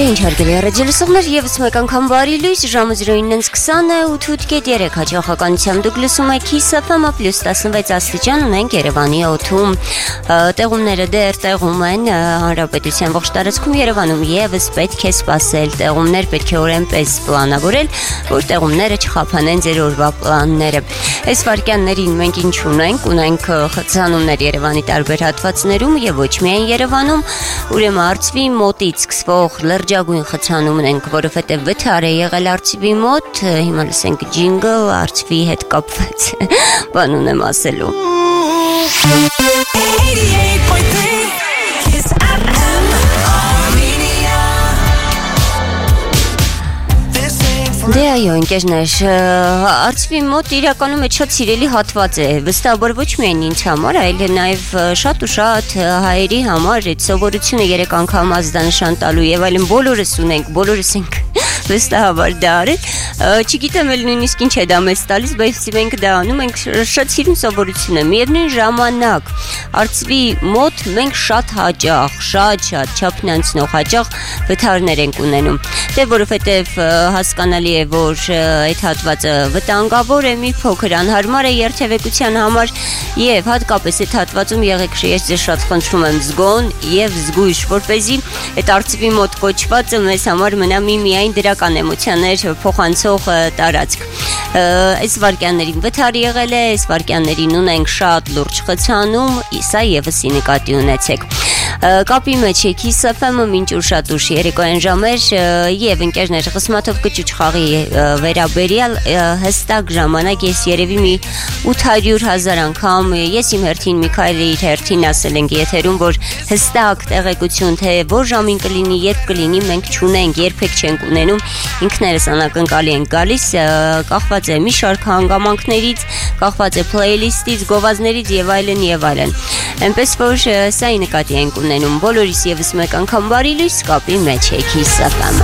Ինչ հարգելի ռադիոլսողներ, եւս մեկ անգամ բարի լույս, ժամը 09:20 հաջողականությամբ դուք լսում եք Kiss FM-ը +16 աստիճան ունենք Երևանի օդում։ Տեղումները դեռ տեղում են հանրապետության ողջ տարածքում Երևանում եւս պետք է սպասել տեղումներ, պետք է օրենպես պլանավորել, որ տեղումները չխափանեն ձեր օրվա պլանները։ Այս վարքյաններին մենք ինչ ունենք խցանումներ Երևանի տարբեր հատվածներում եւ ոչ միայն Երևանում, ուրեմն արծվի մոտից սկսվող լրջագույն խցանումն ենք, որովհետև վթար է եղել արծվի մոտ, հիմա լսենք ջինգլ արծվի հետ կապված բան ունեմ ասելու։ Դե այո, ընկերներ, արծվի մոտ իրականում այդ շատ սիրելի հատված է, վստահաբար ոչ միայն ինձ համար, այլ նաև շատ ու շատ հայերի համար այդ սովորությունը 3 անգամ ազդանշան տալու եւ այլն բոլորս ենք վստահաբար դա արել, չգիտեմ էլ նույնիսկ ինչ է դա մեզ տալիս, բայց մենք դա անում ենք շատ սիրուն սովորություն է, միևնույն ժամանակ արծվի մոտ մենք շատ հաճախ, շատ չափն անցնող հաճախ վթարներ ենք ունենում, դե որովհետև հասկանալի է, որ այդ հատվածը վտանգավոր է, մի փոքր անհարմար է երթևեկության համար եւ հատկապես այդ հատվածում եղեք ես ձեզ շատ խնդրում եմ զգոն եւ զգույշ, որպեսզի այդ արծվի մոտ կոչվածը մեզ համար մնա միայն դրական էմոցիաներ փոխանցող տարածք։ Այս վարքյաններին վթար եղել է, այս վարքյաններին ունենք շատ լուրջ խցանում, սա եւս նկատի ունեցեք։ Կապի մեջ է Kiss FM-ը մինչ ուր շատ ուշ երեկոյան ժամեր եւ ընկերներ խսմաթով կճուճ խաղի վերաբերյալ հստակ ժամանակ ես երևի մի 800,000 անգամ ես իմ հերթին Միքայելը իր հերթին ասել ենք եթերում, որ հստակ տեղեկություն թե որ ժամին կլինի, երբ կլինի մենք չունենք, երբեք չենք ունենում, ինքներս անակնկալի ենք գալիս, կախված է մի շարք հանգամանքներից, կախված է playlist-ից, գովազներից եւ այլն եւ այլն։ Այնպես որ սա նկատի ենք ունենում բոլորիս եւս մեկ անգամ բարի լույս, կապի մեջ է Kiss FM-ը։